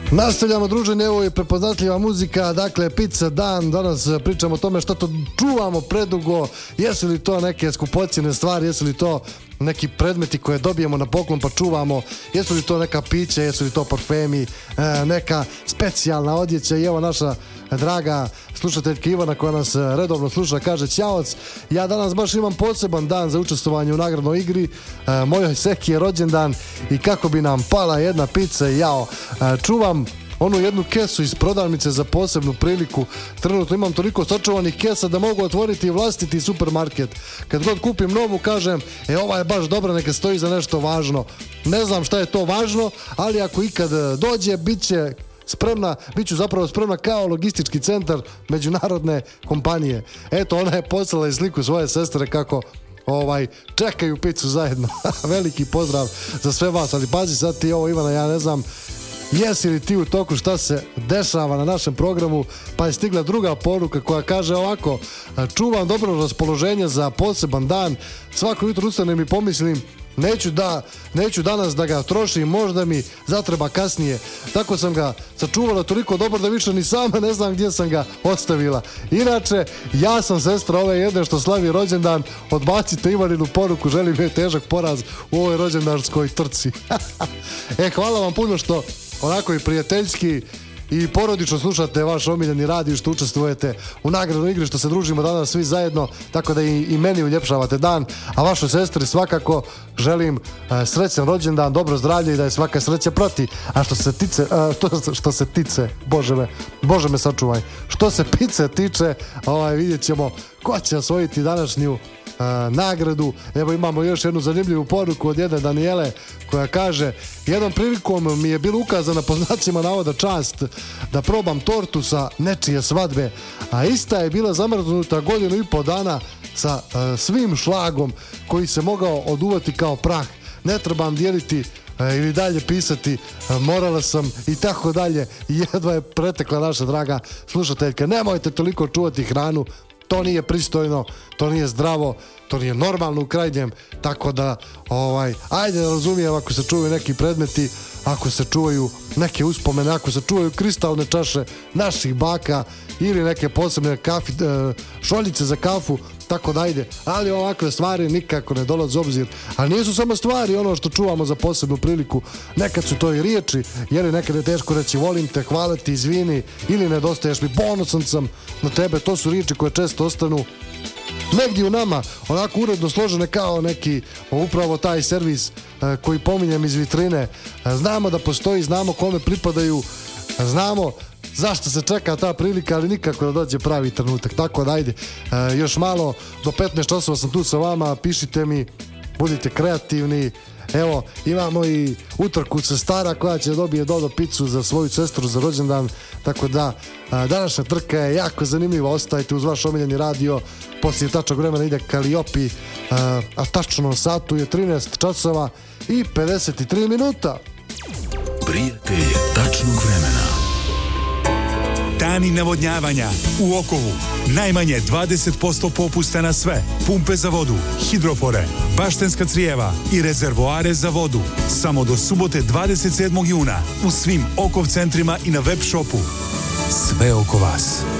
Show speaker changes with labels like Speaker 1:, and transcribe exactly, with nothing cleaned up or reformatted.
Speaker 1: Nastavljamo druženje, evo je prepoznatljiva muzika, dakle Pizza Dan, danas pričamo o tome što to čuvamo predugo, jesu li to neke skupocjene stvari, jesu li to neki predmeti koje dobijemo na poklon pa čuvamo, jesu li to neka pića, jesu li to parfemi, neka specijalna odjeća. I evo naša draga slušateljka Ivana koja nas redovno sluša kaže: Ćaoc, ja danas baš imam poseban dan za učestvovanje u nagradnoj igri, mojoj Seki je rođendan i kako bi nam pala jedna pizza i jao, čuvam onu jednu kesu iz prodavnice za posebnu priliku. Trenutno imam toliko sačuvanih kesa da mogu otvoriti vlastiti supermarket. Kad god kupim novu kažem, e ova je baš dobra, neka stoji za nešto važno. Ne znam šta je to važno, ali ako ikad dođe, bit će spremna, bit ću zapravo spremna kao logistički centar međunarodne kompanije. Eto, ona je poslala i sliku svoje sestre kako ovaj, čekaju picu zajedno. Veliki pozdrav za sve vas, ali pazi sad ti ovo, Ivana, ja ne znam jesi li ti u toku šta se dešava na našem programu, pa je stigla druga poruka koja kaže ovako: čuvam dobro raspoloženje za poseban dan, svako jutro ustanem i pomislim neću, da, neću danas da ga trošim, možda mi zatreba kasnije. Tako sam ga sačuvala toliko dobro da više ni sama ne znam gdje sam ga ostavila. Inače, ja sam sestra ove jedne što slavi rođendan, odbacite Ivaninu poruku, želim joj težak poraz u ovoj rođendanskoj trci. E, hvala vam puno što onako i prijateljski i porodično slušate vaš omiljeni radio, što učestvujete u nagradnoj igri, što se družimo danas svi zajedno, tako da i, i meni uljepšavate dan, a vašoj sestri svakako želim e, srećan rođendan, dobro zdravlje i da je svaka sreća prati. A što se tice, e, to, što se tice, bože me, bože me sačuvaj, što se pice tiče, ovaj, vidjet ćemo ko će osvojiti današnju Uh, nagradu. Evo imamo još jednu zanimljivu poruku od jedne Danijele koja kaže: jednom prilikom mi je bilo ukazana po znacima navoda čast da probam tortu sa nečije svadbe, a ista je bila zamrznuta godinu i po dana sa uh, svim šlagom koji se mogao oduvati kao prah. Ne trebam dijeliti uh, ili dalje pisati, uh, morala sam i tako dalje. Jedva je pretekla naša draga slušateljka. Nemojte toliko čuvati hranu, to nije pristojno, to nije zdravo, to nije normalno u krajnjem, tako da ovaj, ajde da razumijem ako se čuvaju neki predmeti, ako se čuvaju neke uspomene, ako se čuvaju kristalne čaše naših baka ili neke posebne kafi, šoljice za kafu, tako da ajde, ali ovakve stvari nikako ne dolaze u obzir. A nisu samo stvari ono što čuvamo za posebnu priliku, nekad su to i riječi, jer je nekad je teško reći volim te, hvala ti, izvini ili nedostaješ mi, ponosan sam na tebe. To su riječi koje često ostanu negdje u nama, onako uredno složene kao neki upravo taj servis uh, koji pominjem iz vitrine. Uh, znamo da postoji, znamo kome pripadaju, uh, znamo zašto se čeka ta prilika, ali nikako da dođe pravi trenutak. Tako da ajde, uh, još malo do petnaest časova sam tu sa vama, pišite mi, budite kreativni. Evo, imamo i utrku sestara koja će dobije Dodo picu za svoju sestru za rođendan, tako da a, današnja trka je jako zanimljiva. Ostajte uz vaš omiljeni radio, poslije tačnog vremena ide Kaliopi, a, a tačno satu je trinaest časova i pedeset tri minuta.
Speaker 2: Prijatelj tačnog vremena. Dani navodnjavanja u Okovu. Najmanje dvadeset posto popusta na sve. Pumpe za vodu, hidrofore, baštenska crijeva i rezervoare za vodu. Samo do subote dvadeset sedmog juna u svim Okov centrima i na web shopu. Sve oko vas.